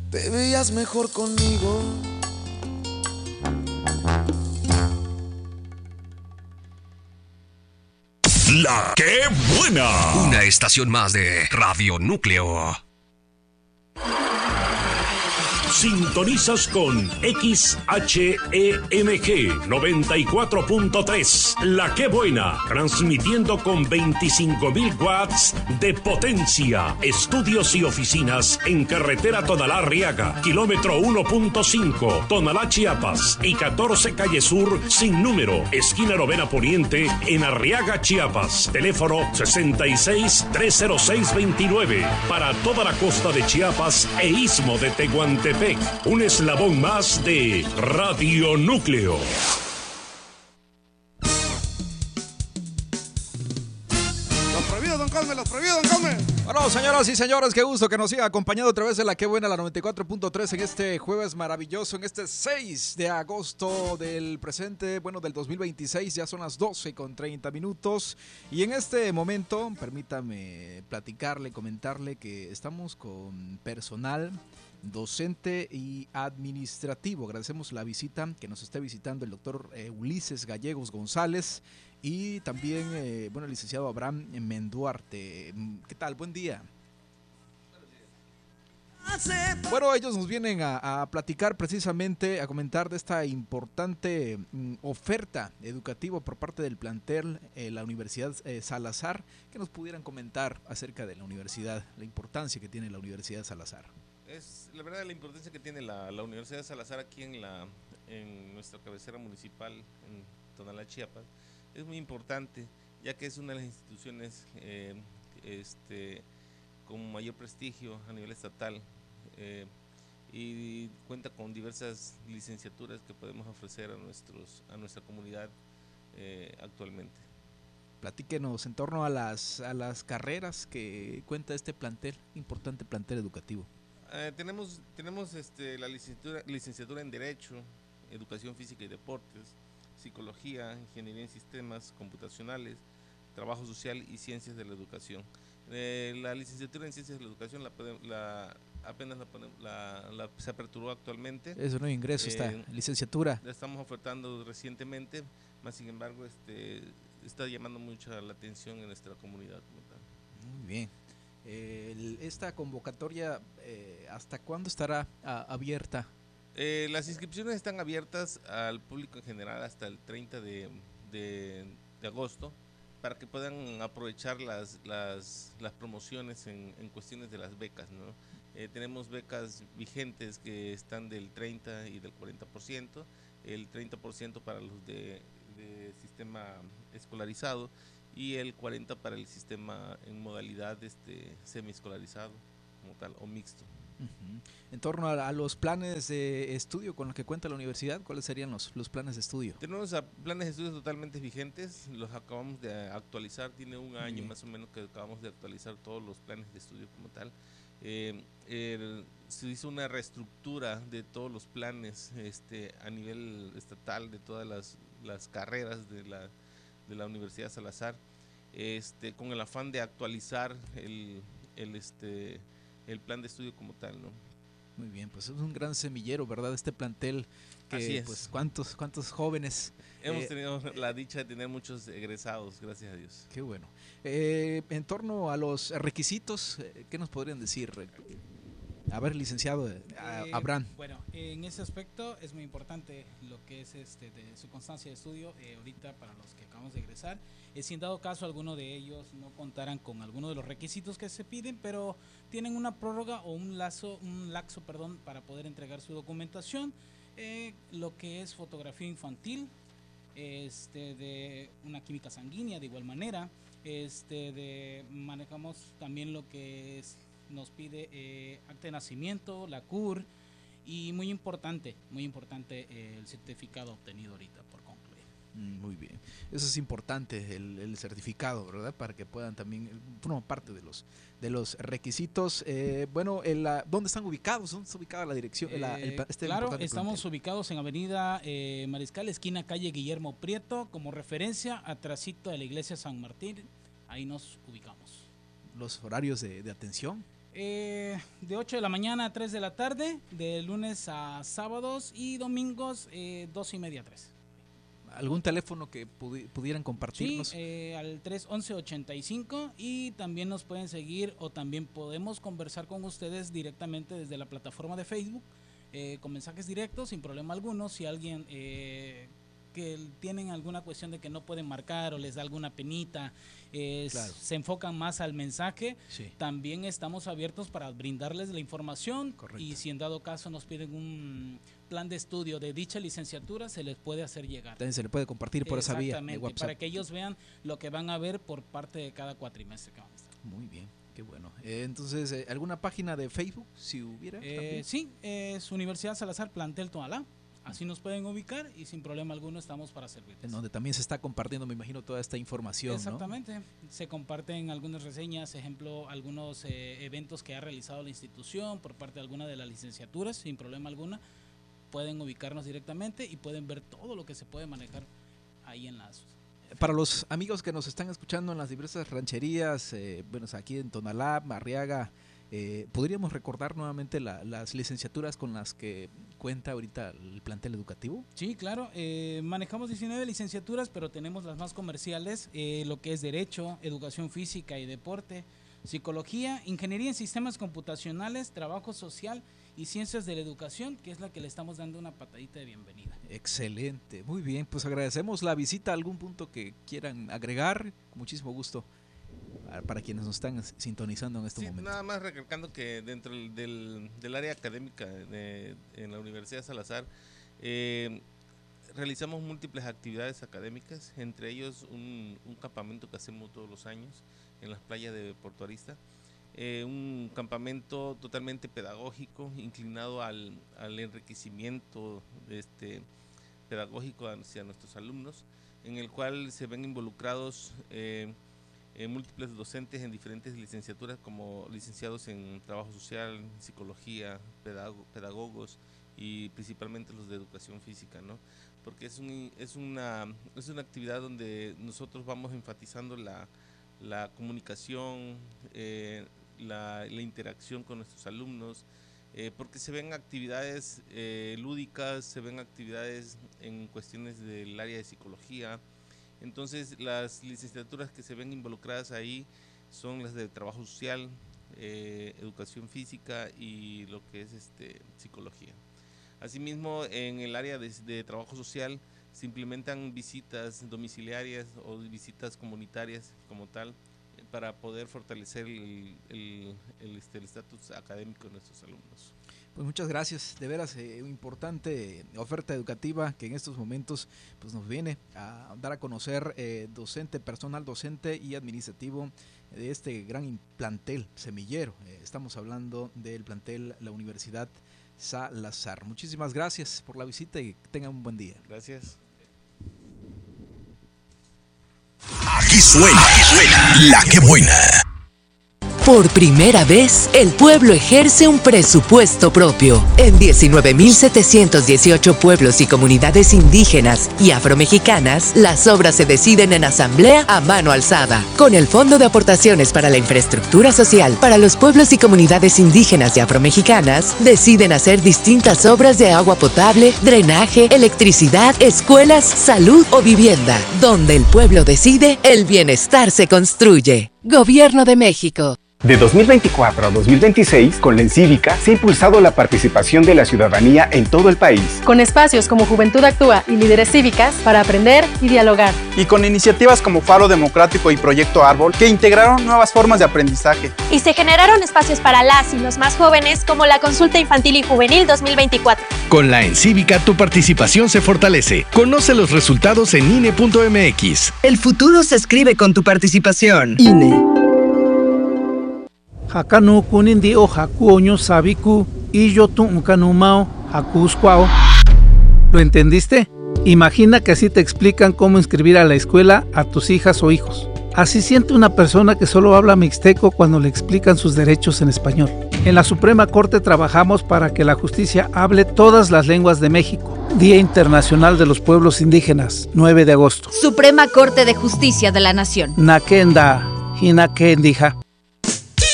Te veías mejor conmigo. La que buena. Una estación más de Radio Núcleo. Sintonizas con XHEMG 94.3, La Que Buena, transmitiendo con 25.000 watts de potencia. Estudios y oficinas en carretera Tonalá-Arriaga, kilómetro 1.5, Tonalá, Chiapas, y 14 Calle Sur, sin número, esquina Novena Poniente, en Arriaga, Chiapas. Teléfono 66-306-29, para toda la costa de Chiapas e istmo de Tehuantepec. Un eslabón más de Radio Núcleo. Los prohibidos, don Cosme, los prohibidos, don Cosme. Bueno, señoras y señores, qué gusto que nos siga acompañando a través de La Que Buena, la 94.3 en este jueves maravilloso, en este 6 de agosto del presente, bueno, del 2026, ya son las 12:30. Y en este momento, permítame platicarle, comentarle que estamos con personal docente y administrativo. Agradecemos la visita que nos está visitando el doctor Ulises Gallegos González y también, bueno, el licenciado Abraham Menduarte. ¿Qué tal? Buen día. Bueno, ellos nos vienen a platicar precisamente, a comentar de esta importante oferta educativa por parte del plantel, la Universidad Salazar. ¿Qué nos pudieran comentar acerca de la universidad, la importancia que tiene la Universidad Salazar? Es la verdad la importancia que tiene la Universidad de Salazar aquí en nuestra cabecera municipal en Tonalá, Chiapas, es muy importante, ya que es una de las instituciones con mayor prestigio a nivel estatal, y cuenta con diversas licenciaturas que podemos ofrecer a nuestra comunidad actualmente. Platíquenos en torno a las carreras que cuenta este plantel, importante plantel educativo. Tenemos la licenciatura en Derecho, Educación Física y Deportes, Psicología, Ingeniería en Sistemas Computacionales, Trabajo Social y Ciencias de la Educación. La licenciatura en Ciencias de la Educación apenas se aperturó actualmente. Eso no ingreso, esta licenciatura. La estamos ofertando recientemente, más sin embargo está llamando mucho la atención en nuestra comunidad como tal. Muy bien. Esta convocatoria, ¿hasta cuándo estará abierta? Las inscripciones están abiertas al público en general hasta el 30 de agosto, para que puedan aprovechar las promociones en cuestiones de las becas, ¿no? Tenemos becas vigentes que están del 30 y del 40%, el 30% para los de sistema escolarizado y el 40% para el sistema en modalidad semiescolarizado como tal o mixto. Uh-huh. En torno a los planes de estudio con los que cuenta la universidad, ¿cuáles serían los planes de estudio? Tenemos planes de estudio totalmente vigentes, los acabamos de actualizar, tiene un año más o menos que acabamos de actualizar todos los planes de estudio como tal. Se hizo una reestructura de todos los planes a nivel estatal, de todas las carreras de la Universidad Salazar, con el afán de actualizar el plan de estudio como tal, ¿no? Muy bien, pues es un gran semillero, ¿verdad? Este plantel que, así es. Pues, ¿cuántos jóvenes? Hemos tenido la dicha de tener muchos egresados, gracias a Dios. Qué bueno. En torno a los requisitos, ¿qué nos podrían decir? A ver, licenciado Abraham. Bueno, en ese aspecto es muy importante lo que es de su constancia de estudio ahorita para los que acabamos de egresar. Si en dado caso alguno de ellos no contaran con alguno de los requisitos que se piden, pero tienen una prórroga o un laxo, para poder entregar su documentación, lo que es fotografía infantil, de una química sanguínea de igual manera, manejamos también lo que nos pide acta de nacimiento, la CUR y muy importante el certificado obtenido ahorita por concluir. Muy bien, eso es importante, el certificado, ¿verdad? Para que puedan también, forma parte de los requisitos. ¿Dónde están ubicados? ¿Dónde está ubicada la dirección? Claro, estamos ubicados en Avenida Mariscal, esquina calle Guillermo Prieto, como referencia atrasito de la iglesia San Martín, ahí nos ubicamos. ¿Los horarios de atención? De 8 de la mañana a 3 de la tarde, de lunes a sábados y domingos 2:30 a 3. ¿Algún teléfono que pudieran compartirnos? Sí, al 311-85, y también nos pueden seguir o también podemos conversar con ustedes directamente desde la plataforma de Facebook, con mensajes directos sin problema alguno. Si alguien que tienen alguna cuestión de que no pueden marcar o les da alguna penita, claro, se enfocan más al mensaje, sí, también estamos abiertos para brindarles la información. Correcto. Y si en dado caso nos piden un plan de estudio de dicha licenciatura, se les puede hacer llegar. También se le puede compartir por esa vía de WhatsApp, para que ellos vean lo que van a ver por parte de cada cuatrimestre que van a estar. Muy bien, qué bueno. Entonces, ¿alguna página de Facebook, si hubiera? Sí, es Universidad Salazar Plantel Tonalá. Así nos pueden ubicar y sin problema alguno estamos para servirles. En donde también se está compartiendo, me imagino, toda esta información. Exactamente. ¿No? Se comparten algunas reseñas, ejemplo, algunos eventos que ha realizado la institución por parte de alguna de las licenciaturas, sin problema alguno. Pueden ubicarnos directamente y pueden ver todo lo que se puede manejar ahí en las... Para los amigos que nos están escuchando en las diversas rancherías, bueno, aquí en Tonalá, Arriaga, ¿podríamos recordar nuevamente las licenciaturas con las que cuenta ahorita el plantel educativo? Sí, claro, manejamos 19 licenciaturas, pero tenemos las más comerciales, lo que es Derecho, Educación Física y Deporte, Psicología, Ingeniería en Sistemas Computacionales, Trabajo Social y Ciencias de la Educación, que es la que le estamos dando una patadita de bienvenida. Excelente, muy bien, pues agradecemos la visita. ¿Algún punto que quieran agregar? Con muchísimo gusto para quienes nos están sintonizando en este momento. Nada más recalcando que dentro del área académica en la Universidad Salazar realizamos múltiples actividades académicas, entre ellos un campamento que hacemos todos los años en las playas de Puerto Arista, un campamento totalmente pedagógico, inclinado al enriquecimiento pedagógico hacia nuestros alumnos, en el cual se ven involucrados múltiples docentes en diferentes licenciaturas, como licenciados en Trabajo Social, Psicología, pedagogos y principalmente los de Educación Física, ¿no? Porque es una actividad donde nosotros vamos enfatizando la comunicación, la interacción con nuestros alumnos, porque se ven actividades lúdicas, se ven actividades en cuestiones del área de psicología. Entonces las licenciaturas que se ven involucradas ahí son las de Trabajo Social, Educación Física y lo que es Psicología. Asimismo, en el área de Trabajo Social se implementan visitas domiciliarias o visitas comunitarias como tal, para poder fortalecer el estatus académico de nuestros alumnos. Pues muchas gracias, de veras importante oferta educativa que en estos momentos pues nos viene a dar a conocer personal docente y administrativo de este gran plantel semillero. Estamos hablando del plantel La Universidad Salazar. Muchísimas gracias por la visita y que tengan un buen día. Gracias. Aquí suena La Que Buena. Por primera vez, el pueblo ejerce un presupuesto propio. En 19.718 pueblos y comunidades indígenas y afromexicanas, las obras se deciden en asamblea a mano alzada. Con el Fondo de Aportaciones para la Infraestructura Social para los pueblos y comunidades indígenas y afromexicanas, deciden hacer distintas obras de agua potable, drenaje, electricidad, escuelas, salud o vivienda. Donde el pueblo decide, el bienestar se construye. Gobierno de México. De 2024 a 2026, con la Encívica se ha impulsado la participación de la ciudadanía en todo el país. Con espacios como Juventud Actúa y Líderes Cívicas para aprender y dialogar. Y con iniciativas como Faro Democrático y Proyecto Árbol, que integraron nuevas formas de aprendizaje. Y se generaron espacios para las y los más jóvenes, como la Consulta Infantil y Juvenil 2024. Con la Encívica tu participación se fortalece. Conoce los resultados en INE.mx. El futuro se escribe con tu participación. INE. Hakanu kunindi o hakuoño sabiku y yo tuncanumao hakuscuao. ¿Lo entendiste? Imagina que así te explican cómo inscribir a la escuela a tus hijas o hijos. Así siente una persona que solo habla mixteco cuando le explican sus derechos en español. En la Suprema Corte trabajamos para que la justicia hable todas las lenguas de México. Día Internacional de los Pueblos Indígenas, 9 de agosto. Suprema Corte de Justicia de la Nación. Nakenda, Hinakendija.